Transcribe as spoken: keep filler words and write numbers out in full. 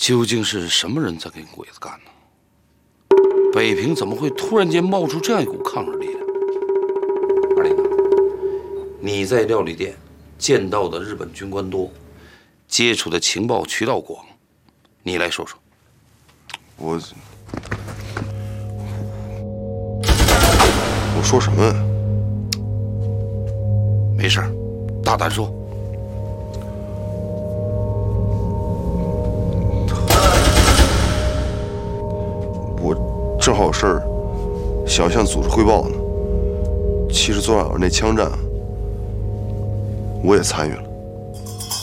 究竟是什么人在跟鬼子干呢？北平怎么会突然间冒出这样一股抗日力量？二林啊，你在料理店见到的日本军官多，接触的情报渠道广，你来说说。 我我说什么呀？ 没事，大胆说。 我正好有事儿，想向组织汇报呢。其实昨晚上那枪战，我也参与了。